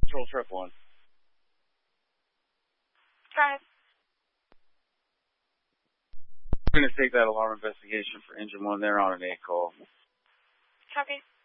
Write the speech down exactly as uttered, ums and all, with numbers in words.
Control trip one. Five. I'm going to take that alarm investigation for engine one there on an eight call. Copy.